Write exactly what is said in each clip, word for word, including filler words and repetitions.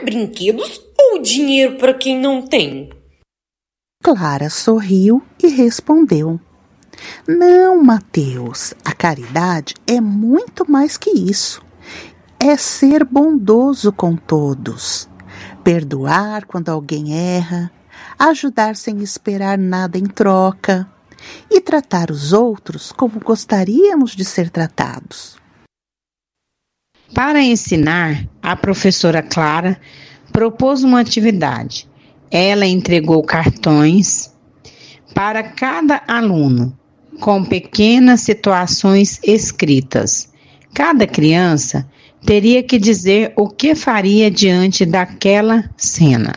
brinquedos ou dinheiro para quem não tem? Clara sorriu e respondeu: Não, Mateus, a caridade é muito mais que isso. É ser bondoso com todos, perdoar quando alguém erra, ajudar sem esperar nada em troca e tratar os outros como gostaríamos de ser tratados. Para ensinar, a professora Clara propôs uma atividade. Ela entregou cartões para cada aluno, com pequenas situações escritas. Cada criança teria que dizer o que faria diante daquela cena.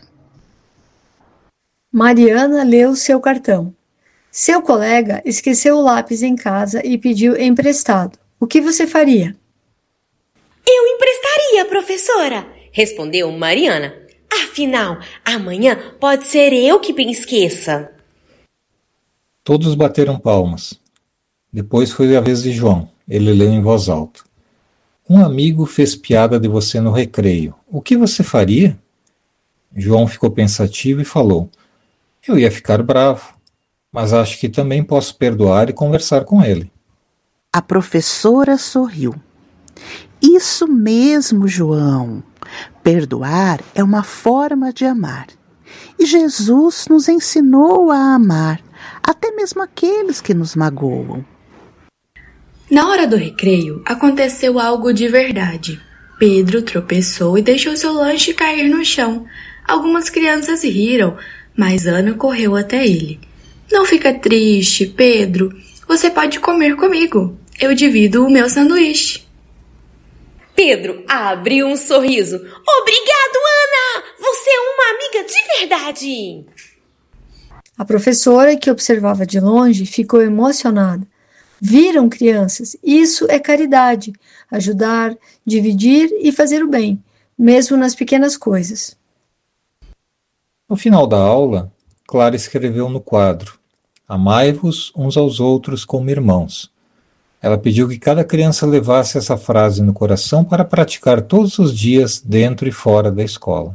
Mariana leu seu cartão. Seu colega esqueceu o lápis em casa e pediu emprestado. O que você faria? Eu emprestaria, professora, respondeu Mariana. Afinal, amanhã pode ser eu que me esqueça. Todos bateram palmas. Depois foi a vez de João. Ele leu em voz alta. Um amigo fez piada de você no recreio. O que você faria? João ficou pensativo e falou: Eu ia ficar bravo, mas acho que também posso perdoar e conversar com ele. A professora sorriu. Isso mesmo, João. Perdoar é uma forma de amar. E Jesus nos ensinou a amar, até mesmo aqueles que nos magoam. Na hora do recreio, aconteceu algo de verdade. Pedro tropeçou e deixou seu lanche cair no chão. Algumas crianças riram, mas Ana correu até ele. Não fica triste, Pedro. Você pode comer comigo. Eu divido o meu sanduíche. Pedro abriu um sorriso. Obrigado, Ana! Você é uma amiga de verdade! A professora, que observava de longe, ficou emocionada. Viram, crianças? Isso é caridade. Ajudar, dividir e fazer o bem, mesmo nas pequenas coisas. No final da aula, Clara escreveu no quadro: Amai-vos uns aos outros como irmãos. Ela pediu que cada criança levasse essa frase no coração para praticar todos os dias dentro e fora da escola.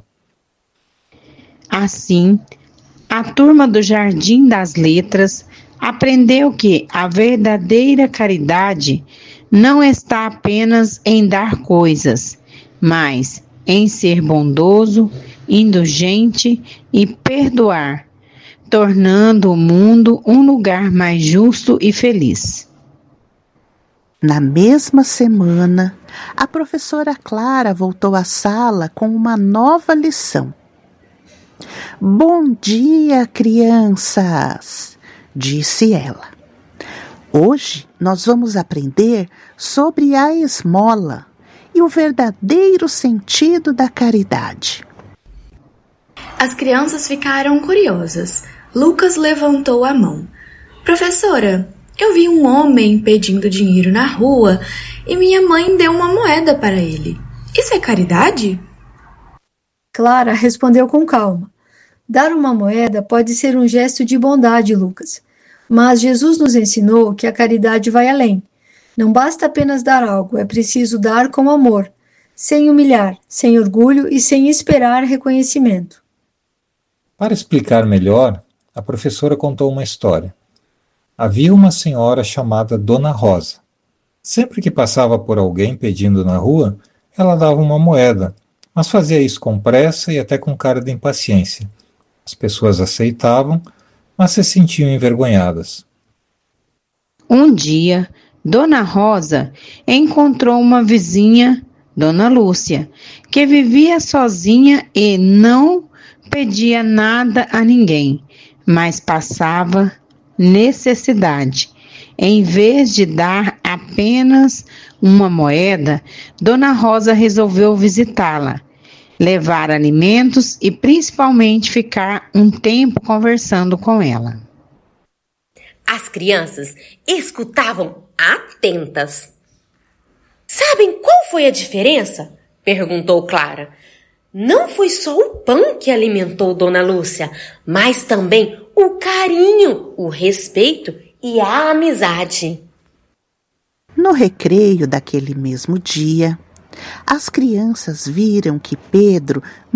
Assim, a turma do Jardim das Letras aprendeu que a verdadeira caridade não está apenas em dar coisas, mas em ser bondoso, indulgente e perdoar, tornando o mundo um lugar mais justo e feliz. Na mesma semana, a professora Clara voltou à sala com uma nova lição. Bom dia, crianças, disse ela. Hoje nós vamos aprender sobre a esmola e o verdadeiro sentido da caridade. As crianças ficaram curiosas. Lucas levantou a mão. Professora, eu vi um homem pedindo dinheiro na rua e minha mãe deu uma moeda para ele. Isso é caridade? Clara respondeu com calma. Dar uma moeda pode ser um gesto de bondade, Lucas. Mas Jesus nos ensinou que a caridade vai além. Não basta apenas dar algo, é preciso dar com amor, sem humilhar, sem orgulho e sem esperar reconhecimento. Para explicar melhor, a professora contou uma história. Havia uma senhora chamada Dona Rosa. Sempre que passava por alguém pedindo na rua, ela dava uma moeda, mas fazia isso com pressa e até com cara de impaciência. As pessoas aceitavam, mas se sentiam envergonhadas. Um dia, Dona Rosa encontrou uma vizinha, Dona Lúcia, que vivia sozinha e não pedia nada a ninguém, mas passava necessidade. Em vez de dar apenas uma moeda, Dona Rosa resolveu visitá-la, levar alimentos e principalmente ficar um tempo conversando com ela. As crianças escutavam atentas. Sabem qual foi a diferença? Perguntou Clara. Não foi só o pão que alimentou Dona Lúcia, mas também o carinho, o respeito e a amizade. No recreio daquele mesmo dia, as crianças viram que Pedro